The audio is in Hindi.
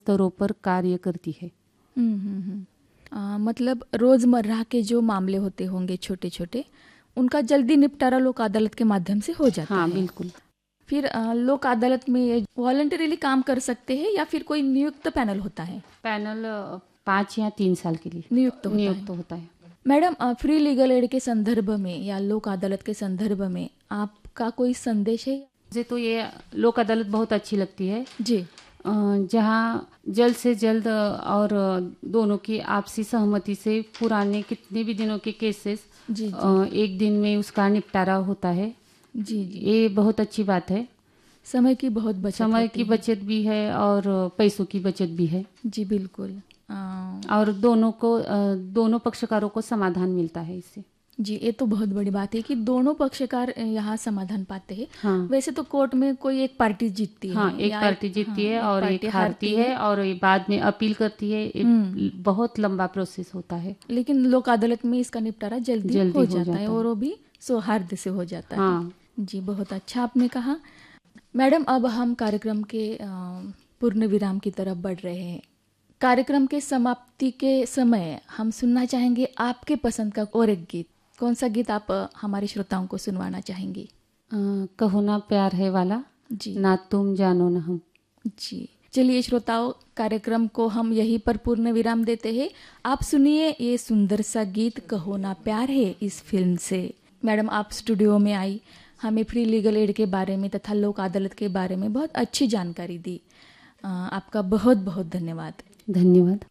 स्तरों पर कार्य करती है। मतलब रोजमर्रा के जो मामले होते होंगे छोटे छोटे, उनका जल्दी निपटारा लोक अदालत के माध्यम से हो जाता है। हाँ, बिल्कुल। फिर लोक अदालत में ये वॉलंटरीली काम कर सकते हैं या फिर कोई नियुक्त पैनल होता है? पैनल 5 या 3 साल के लिए नियुक्त होता है। मैडम, फ्री लीगल एड के संदर्भ में या लोक अदालत के संदर्भ में आपका कोई संदेश है? मुझे तो ये लोक अदालत बहुत अच्छी लगती है जी। जहाँ जल्द से जल्द और दोनों की आपसी सहमति से पुराने कितने भी दिनों के केसेस एक दिन में उसका निपटारा होता है। जी। ये बहुत अच्छी बात है। समय की बचत भी है और पैसों की बचत भी है। जी बिल्कुल। और दोनों पक्षकारों को समाधान मिलता है इससे। जी, ये तो बहुत बड़ी बात है कि दोनों पक्षकार यहाँ समाधान पाते हैं। हाँ। वैसे तो कोर्ट में कोई एक पार्टी जीतती है। हाँ, एक पार्टी जीतती है और एक हारती है और ये बाद में अपील करती है। बहुत लंबा प्रोसेस होता है, लेकिन लोक अदालत में इसका निपटारा जल्दी हो जाता है और वो भी सौहार्द से हो जाता है। हाँ। जी, बहुत अच्छा आपने कहा। मैडम, अब हम कार्यक्रम के पूर्ण विराम की तरफ बढ़ रहे हैं। कार्यक्रम के समाप्ति के समय हम सुनना चाहेंगे आपके पसंद का और एक गीत। कौन सा गीत आप हमारे श्रोताओं को सुनवाना चाहेंगी? कहो ना प्यार है वाला। जी। ना तुम जानो ना हम। जी, चलिए श्रोताओं, कार्यक्रम को हम यहीं पर पूर्ण विराम देते हैं। आप सुनिए ये सुंदर सा गीत कहो ना प्यार है इस फिल्म से। मैडम, आप स्टूडियो में आई, हमें फ्री लीगल एड के बारे में तथा लोक अदालत के बारे में बहुत अच्छी जानकारी दी। आपका बहुत बहुत धन्यवाद। धन्यवाद।